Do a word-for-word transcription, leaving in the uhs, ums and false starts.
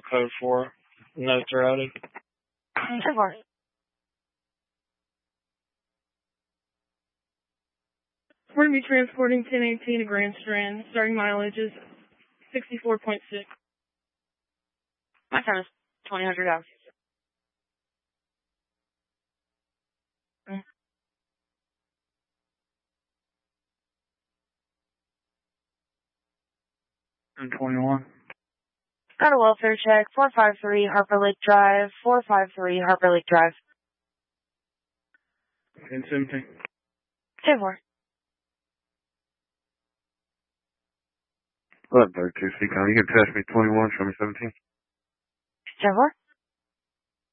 code four. Notes are added. ten four. We're going to be transporting ten eighteen to Grand Strand. Starting mileage is sixty-four point six. My time is twenty hundred hours. Mm. ten twenty-one. Got a welfare check. four five three Harper Lake Drive. four five three Harper Lake Drive. ten seventeen. ten four. eleven thirty-two, speak on. You can test me twenty-one, show me seventeen. ten four.